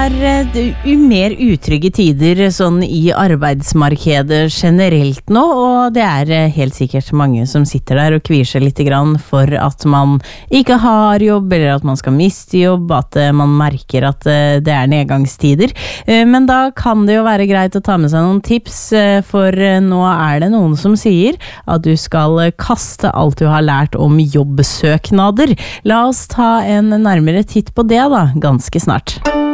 mer utrygge tider sånn i arbeidsmarkedet generelt nå, og det helt sikkert mange som sitter der og kvier seg litt grann for at man ikke har jobb, eller at man skal miste jobb, at man merker at det nedgangstider. Men da kan det jo være greit å ta med seg noen tips, for nå det noen som sier at du skal kaste alt du har lært om jobbsøknader. La oss ta en nærmere titt på det da, ganske snart.